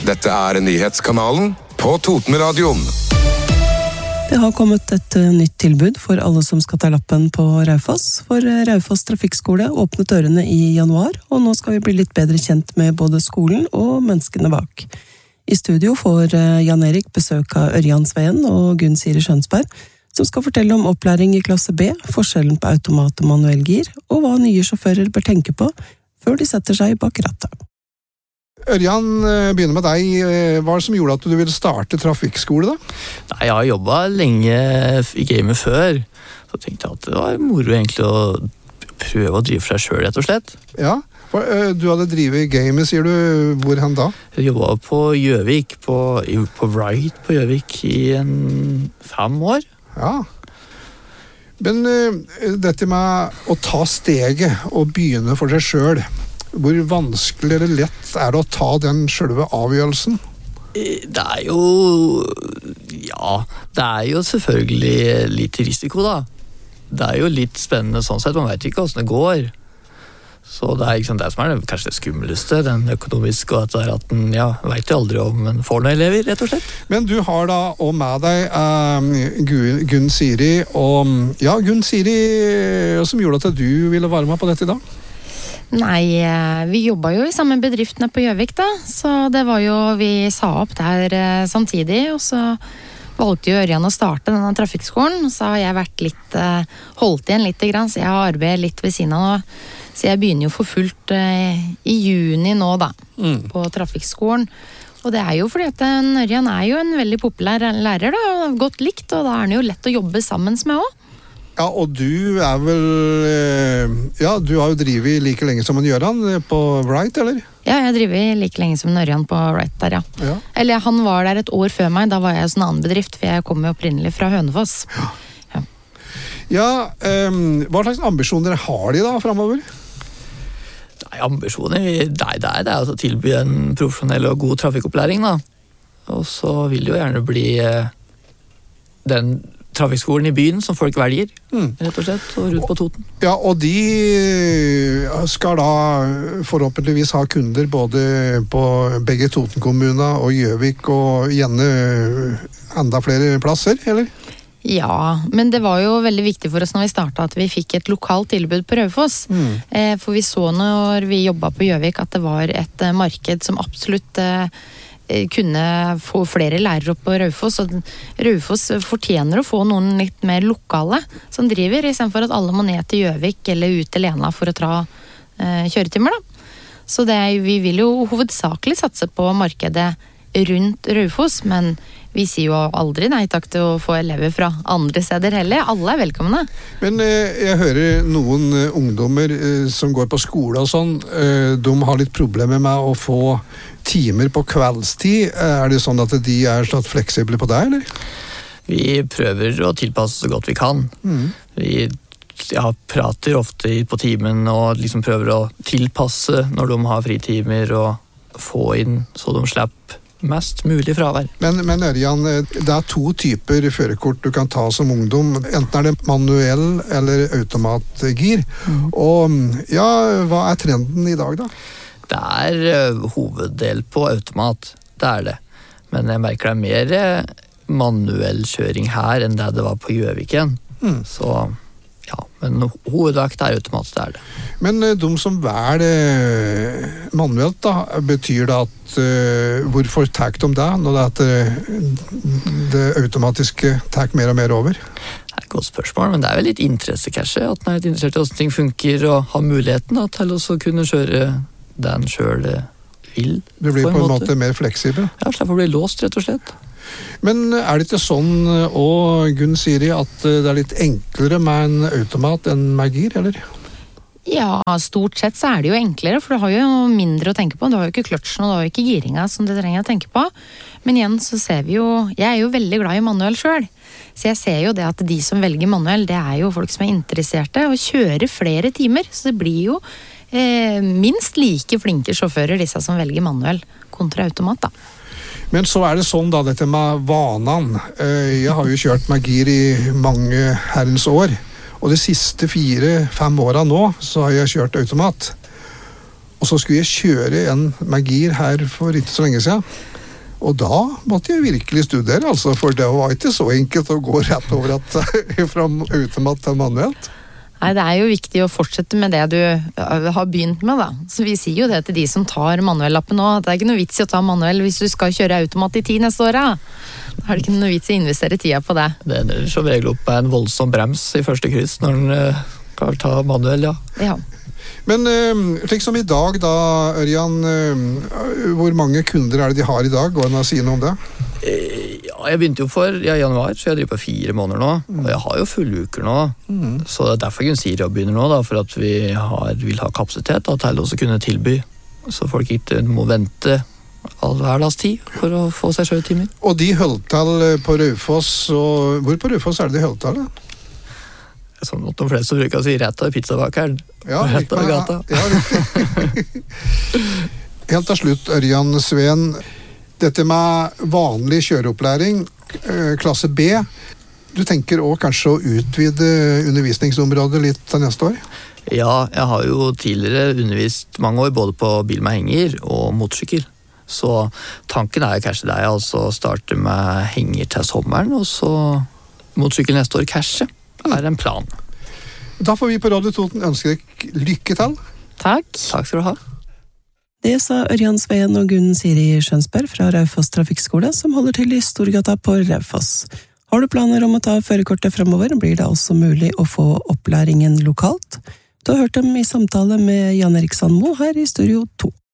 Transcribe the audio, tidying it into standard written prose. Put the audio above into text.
Dette nyhetskanalen på Totenradioen. Det har kommet et nytt tilbud for alle som skal ta lappen på Raufoss. For Raufoss Trafikkskole åpnet dørene i januar, og nå skal vi bli litt bedre kjent med både skolen og menneskene bak. I studio får Jan Erik besøk av Ørjan Sveen og Gunn Siri Skjønsberg, som skal fortelle om opplæring i klasse B, forskjellen på automat og manuell gir, og hva nye sjåfører bør tenke på før de setter seg bak rattet. Ørjan, begynner med deg. Hva var det som gjorde at du ville starte trafikkskole da? Nei, jeg har jobbet lenge i gamet før, så tenkte jeg at det var moro egentlig å prøve å drive for deg selv, rett og slett. Ja, du hadde drivet i gamet, sier du. Hvor hen da? Jeg jobbet på Gjøvik, på Wright på Gjøvik i 5 år. Ja. Men dette med å ta steget og begynne for seg selv, hvor vanskelig eller lett er det å ta den selve avgjørelsen? Det er jo selvfølgelig litt risiko da. Det er jo litt spennende sånn sett, man vet ikke hvordan det går. Så det er liksom det som er kanskje det skummeleste, den økonomiske, og at den, vet jo aldri om en får noen elever, rett og slett. Men du har da også med deg Gunn Siri, og Gunn Siri, hva som gjorde at du ville være med på dette i dag? Nei, vi jobbet jo i samme bedriftene på Gjøvik da, så det var jo, vi sa opp der samtidig, og så valgte jo Ørjan å starte denne trafikkskolen, så har jeg vært litt, holdt igjen litt grann, så jeg har arbeidet litt ved siden av nå, så jeg begynner jo for fullt i juni nå da, på trafikkskolen, og det er jo fordi at Ørjan er jo en veldig populær lærer da, og godt likt, og da er han jo lett å jobbe sammen med også. Ja, og du er vel, du har jo drivet like lenge som en Gjøran på Wright, eller? Ja, jeg har drivet like lenge som en Ørjan på Wright der, ja. Eller han var der et år før meg, da var jeg hos en annen bedrift, for jeg kom jo opprinnelig fra Hønefoss. Ja, hva slags ambisjoner har de da fremover? Nei, ambisjoner, det er altså å tilby en profesjonell og god trafikkopplæring da. Og så vil det jo gjerne bli den trafikkskolen i byen som folk velger, rett og slett, og rundt på Toten. Ja, og de skal da forhåpentligvis ha kunder både på begge Toten-kommuner og Gjøvik, og gjerne enda flere plasser, eller? Ja, men det var jo veldig viktig for oss når vi startet at vi fikk et lokalt tilbud på Raufoss. For vi så når vi jobbet på Gjøvik at det var et marked som absolutt kunne få flere lærere opp på Raufoss, og Raufoss fortjener å få noen litt mer lokale som driver, i stedet for at alle må ned til Gjøvik eller ut til Lena for å ta kjøretimer da. Så vi vil jo hovedsakelig satse på markedet rundt Raufoss, men vi sier jo aldri nei takk til å få elever fra andre steder heller. Alle er velkomne. Men jeg hører noen ungdommer som går på skole og sånn, de har litt problemer med å få timer på kveldstid. Er det sånn at de er slått fleksible på det, eller? Vi prøver å tilpasse så godt vi kan. Vi prater ofte på timen og liksom prøver å tilpasse når de har fritimer og få inn så de slipper mest mulig fravær. Men Ørjan, det er 2 typer førerkort du kan ta som ungdom. Enten er det manuell eller automatgir. Og hva er trenden i dag da? Det er hoveddel på automat, det er det. Men jeg merker det er mer manuell kjøring her enn det var på Gjøviken. Så men hovedvekt er automat, det er det. Men de som velger manuelt da, betyr det at hvorfor tar de det når det automatiske tar mer og mer over? Det er et godt spørsmål, men det er vel litt interesse kanskje, at man er litt interessert i hvordan ting funker og har muligheten da, til å kunne kjøre den selv vil. Du blir på en måte mer fleksibel? Ja, slipper å bli låst rett og slett. Men er det ikke sånn, Gunn Siri, at det er litt enklere med en automat enn med gir, eller? Ja, stort sett så er det jo enklere, for du har jo mindre å tenke på. Du har jo ikke kløtsjen, og du har jo ikke giringa som du trenger å tenke på. Men igjen så ser vi jo, jeg er jo veldig glad i manuell selv, så jeg ser jo det at de som velger manuell, det er jo folk som er interesserte, og kjører flere timer, så det blir jo minst like flinke sjåfører, disse som velger manuell kontra automat da. Men så er det sånn da, dette med vanen. Jeg har jo kjørt med gir i mange herrens år, og de siste 4-5 årene nå, så har jeg kjørt automat. Og så skulle jeg kjøre en med gir her for ikke så lenge siden. Og da måtte jeg virkelig studere, altså, for det var ikke så enkelt å gå rett over fra automat til manuelt. Nei, det er jo viktig å fortsette med det du har begynt med, da. Så vi sier jo det til de som tar manuellappen nå, at det er ikke noe vits i å ta manuell hvis du skal kjøre automat i 10 neste år, da. Da er det ikke noe vits i å investere tida på det. Det ender som regel opp med en voldsom brems i første kryss når den kan ta manuell, ja. Ja. Men slik som i dag da, Ørjan, hvor mange kunder er det de har i dag? Går det an å si noe om det? Ja, jeg begynte jo i januar, så jeg driver på 4 måneder nå, og jeg har jo fulle uker nå, så det er derfor Gunsirio begynner nå, da, for at vi vil ha kapasitet da, til å kunne tilby, så folk ikke må vente all hverdagstid for å få seg kjøretimer. Og de holdt til på Raufoss, og hvor på Raufoss er det de holdt til? Som de fleste bruker å si, rett av pizzabakeren. Ja, rett av gata. Ja, helt til slutt, Ørjan Sveen, dette med vanlig kjøreopplæring, klasse B, du tenker også kanskje å utvide undervisningsområdet litt til neste år? Ja, jeg har jo tidligere undervist mange år både på bil med henger og motorsykkel. Så tanken er kanskje det, altså starte med henger til sommeren, og så motorsykkel neste år kanskje. Det er en plan. Da får vi på Radio Toten ønske deg lykke til. Takk. Takk skal du ha. Det sa Ørjan Sveen og Gunn Siri Skjønsberg fra Raufoss Trafikkskole, som holder til i Storgata på Raufoss. Har du planer om å ta førerkortet fremover, blir det altså mulig å få opplæringen lokalt. Du har hørt dem i samtale med Jan Erik Sandmo her i Studio 2.